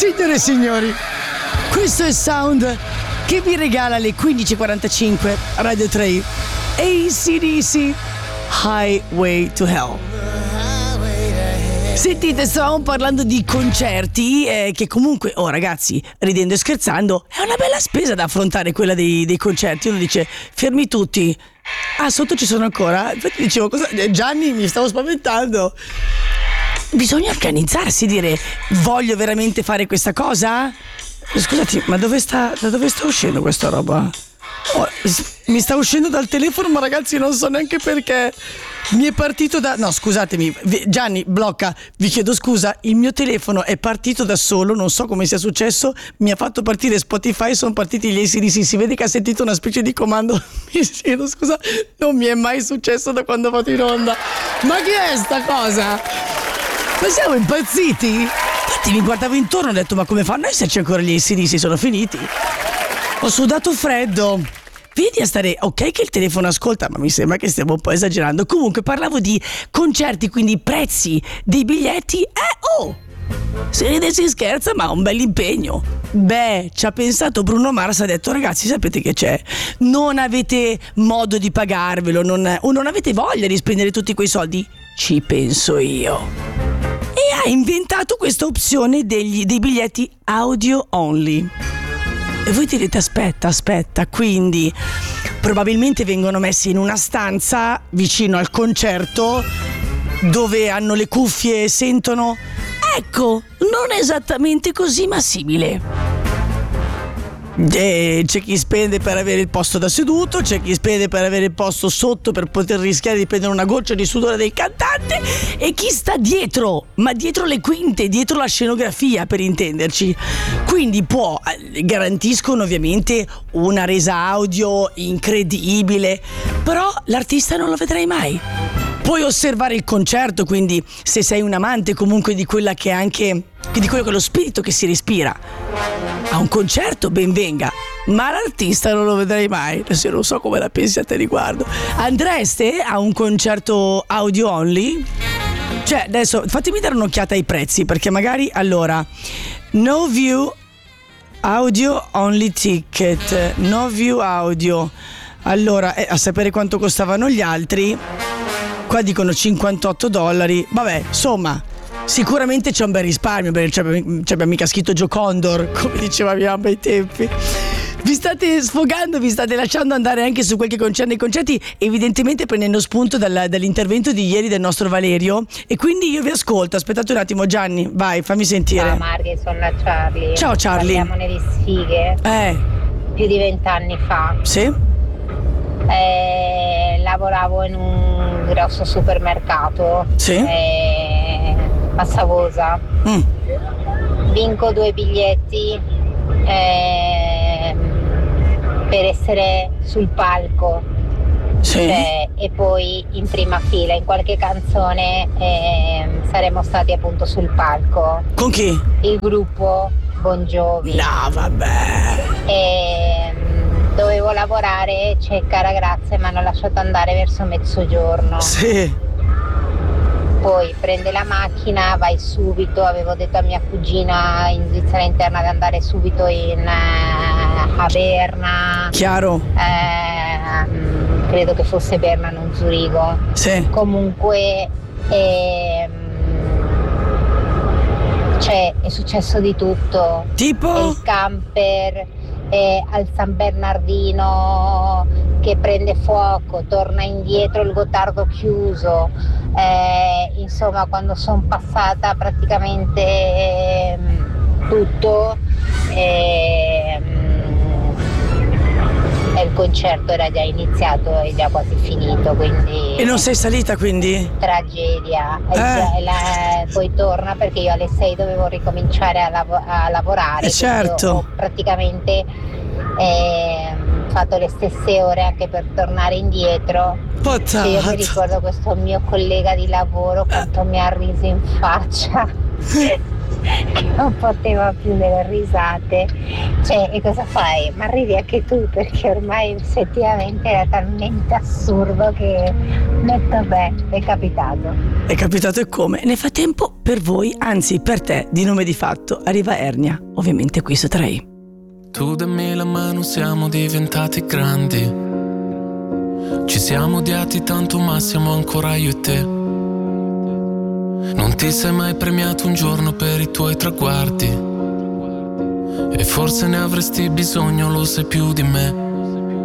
Signore e signori, questo è il sound che vi regala alle 15:45 Radio 3 AC/DC Highway to Hell. Sentite, stavamo parlando di concerti che comunque, ragazzi, ridendo e scherzando, è una bella spesa da affrontare quella dei concerti. Uno dice, fermi tutti. Ah, sotto ci sono ancora? Infatti dicevo, Gianni, mi stavo spaventando. Bisogna organizzarsi, dire, voglio veramente fare questa cosa? Scusati, ma da dove sta uscendo questa roba? Mi sta uscendo dal telefono, ma ragazzi non so neanche perché. Mi è partito da... No, scusatemi, Gianni, blocca, vi chiedo scusa, il mio telefono è partito da solo, non so come sia successo, mi ha fatto partire Spotify, sono partiti gli AC/DC, si vede che ha sentito una specie di comando. Mi chiedo scusa, non mi è mai successo da quando vado in onda. Ma che è sta cosa? Ma siamo impazziti? Infatti mi guardavo intorno e ho detto, ma come fanno a esserci ancora gli AC/DC? Sono finiti. Ho sudato freddo. Vedi a stare, ok che il telefono ascolta, ma mi sembra che stiamo un po' esagerando. Comunque parlavo di concerti, quindi prezzi dei biglietti. Si ride e si scherza, ma ha un bel impegno. Ci ha pensato Bruno Mars, ha detto, ragazzi, sapete che c'è? Non avete modo di pagarvelo, o non avete voglia di spendere tutti quei soldi? Ci penso io. E ha inventato questa opzione dei biglietti audio only. E voi direte, aspetta, quindi probabilmente vengono messi in una stanza vicino al concerto dove hanno le cuffie e sentono. Ecco, non esattamente così, ma simile. C'è chi spende per avere il posto da seduto, c'è chi spende per avere il posto sotto per poter rischiare di prendere una goccia di sudore del cantante, e chi sta dietro, ma dietro le quinte, dietro la scenografia, per intenderci. Quindi garantiscono ovviamente una resa audio incredibile, però l'artista non lo vedrai mai. Puoi osservare il concerto, quindi se sei un amante comunque di quella che è anche di quello che è lo spirito che si respira a un concerto, ben venga, ma l'artista non lo vedrai mai. Adesso io non so come la pensi a te riguardo. Andreste a un concerto audio only? Cioè, adesso fatemi dare un'occhiata ai prezzi, perché magari, allora, no view audio only ticket, no view audio. Allora, a sapere quanto costavano gli altri. Qua dicono $58. Vabbè, insomma, sicuramente c'è un bel risparmio, perché ci abbiamo mica scritto Joe Condor, come diceva mia mamma ai tempi. Vi state sfogando, vi state lasciando andare anche su quel che concerne i concerti, evidentemente prendendo spunto dall'intervento di ieri del nostro Valerio, e quindi io vi ascolto. Aspettate un attimo, Gianni, vai, fammi sentire. Ciao Marghe, sono la Charlie. Ciao Charlie. Parliamone di sfighe. Più di 20 anni fa. Sì? Lavoravo in un grosso supermercato. Sì? A Savosa. Vinco 2 biglietti per essere sul palco. Sì. E poi in prima fila in qualche canzone saremmo stati appunto sul palco. Con chi? Il gruppo Bon Jovi. No, vabbè. Dovevo lavorare, cara grazia, mi hanno lasciato andare verso mezzogiorno. Sì. Poi prende la macchina, vai subito. Avevo detto a mia cugina in Svizzera interna di andare subito a Berna. Chiaro. Credo che fosse Berna, non Zurigo. Sì. Comunque è successo di tutto. Tipo? Il camper al San Bernardino che prende fuoco, torna indietro, il Gottardo chiuso. Insomma, quando sono passata praticamente tutto, il concerto era già iniziato e già quasi finito, quindi. E non sei salita, quindi? Tragedia. Poi torna, perché io alle 6 dovevo ricominciare a lavorare. Certo. Ho praticamente fatto le stesse ore anche per tornare indietro. Potata. Io mi ricordo questo mio collega di lavoro quanto mi ha riso in faccia. che non poteva più delle risate. Cioè, e cosa fai? Ma ridi anche tu, perché ormai effettivamente era talmente assurdo che ho detto beh, è capitato. È capitato e come? Nel frattempo, per voi, anzi per te, di nome di fatto, arriva Ernia, ovviamente qui su 3. Tu dammi la mano, siamo diventati grandi. Ci siamo odiati tanto, ma siamo ancora io e te. Non ti sei mai premiato un giorno per i tuoi traguardi, e forse ne avresti bisogno, lo sai più di me.